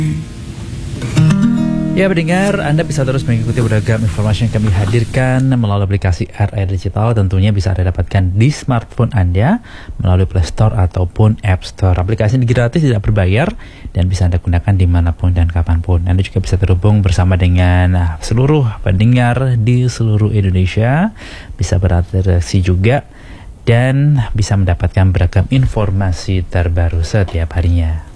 Ya pendengar, Anda bisa terus mengikuti beragam informasi yang kami hadirkan melalui aplikasi RR Digital. Tentunya bisa Anda dapatkan di smartphone Anda melalui Play Store ataupun App Store. Aplikasi ini gratis, tidak berbayar, dan bisa Anda gunakan dimanapun dan kapanpun. Anda juga bisa terhubung bersama dengan seluruh pendengar di seluruh Indonesia, bisa berinteraksi juga, dan bisa mendapatkan beragam informasi terbaru setiap harinya.